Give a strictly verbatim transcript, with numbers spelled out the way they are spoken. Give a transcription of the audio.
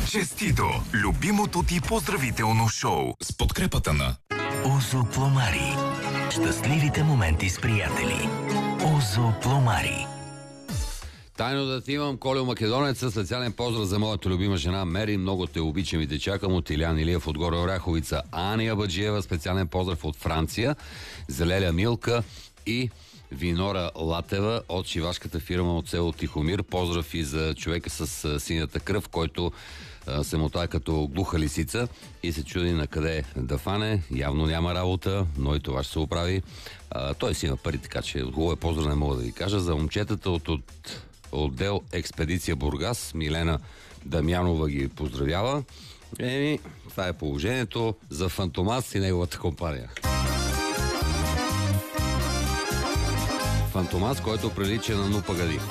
Честито! Любимото ти поздравително шоу с подкрепата на Озо Пломари. Щастливите моменти с приятели. Озо Пломари. Тайно да ти имам, Колю Македонец, специален поздрав за моята любима жена Мери. Много те обичам и те чакам от Илян Илиев от Горе Оряховица. Ания Баджиева, специален поздрав от Франция. За Леля Милка и Винора Латева от шивашката фирма от село Тихомир. Поздрав и за човека с синята кръв, който а, се мотае като глуха лисица и се чуди на къде да фане. Явно няма работа, но и това ще се оправи. А, той си има пари, така че хубаво е поздрав, не мога да ви кажа. За момчетата от, от отдел Експедиция Бургас, Милена Дамянова ги поздравява. Еми, това е положението за Фантомас и неговата компания. Фантомас, който прилича на Ну пагади.